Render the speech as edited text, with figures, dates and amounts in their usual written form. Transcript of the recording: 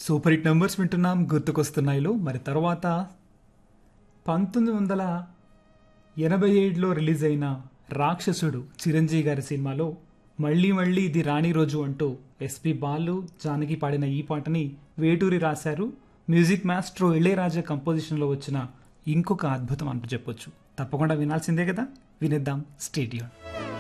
Super hit numbers వింటున్నాం గుర్తుకొస్తున్నాయిలో. మరి తర్వాత 1987లో రిలీజ్ అయిన రాక్షసుడు చిరంజీవి గారి సినిమాలో మళ్ళీ మళ్ళీ ఇది రాణి రోజు అంటూ ఎస్పి బాలు జానకి పాడిన ఈ పాటని వేటూరి రాశారు. మ్యూజిక్ మాస్ట్రో ఇళయరాజా కంపోజిషన్లో వచ్చిన ఇంకొక అద్భుతం అంటూ చెప్పొచ్చు. తప్పకుండా వినాల్సిందే కదా, వినేద్దాం. స్టేడియం